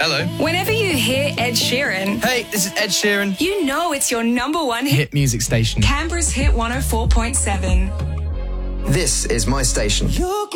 Hello. Whenever you hear Ed Sheeran, Hey, this is Ed Sheeran. you know it's your number one hit. Hit music station. Canberra's Hit 104.7. This is my station.